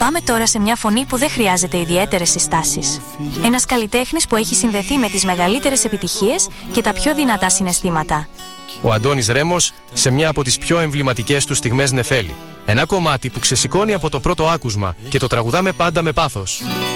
Πάμε τώρα σε μια φωνή που δεν χρειάζεται ιδιαίτερες συστάσεις. Ένας καλλιτέχνης που έχει συνδεθεί με τις μεγαλύτερες επιτυχίες και τα πιο δυνατά συναισθήματα. Ο Αντώνης Ρέμος σε μια από τις πιο εμβληματικές του στιγμές Νεφέλη. Ένα κομμάτι που ξεσηκώνει από το πρώτο άκουσμα και το τραγουδάμε πάντα με πάθος.